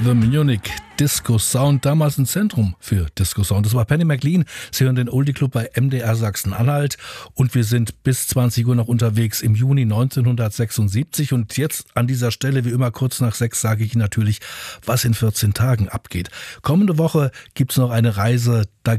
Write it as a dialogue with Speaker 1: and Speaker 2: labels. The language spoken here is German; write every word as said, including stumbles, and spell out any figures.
Speaker 1: The Munich Disco Sound, damals ein Zentrum für Disco Sound. Das war Penny McLean. Sie hören den Oldie Club bei M D R Sachsen-Anhalt und wir sind bis zwanzig Uhr noch unterwegs im Juni neunzehnhundertsechsundsiebzig. Und jetzt an dieser Stelle, wie immer kurz nach sechs, sage ich Ihnen natürlich, was in vierzehn Tagen abgeht. Kommende Woche gibt's noch eine Reise, da